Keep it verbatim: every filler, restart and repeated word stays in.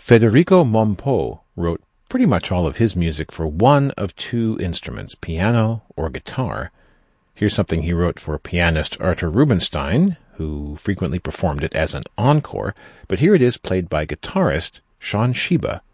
Federico Mompo wrote pretty much all of his music for one of two instruments, piano or guitar. Here's something he wrote for pianist Arthur Rubinstein, who frequently performed it as an encore, but here it is played by guitarist Shawn Sheba.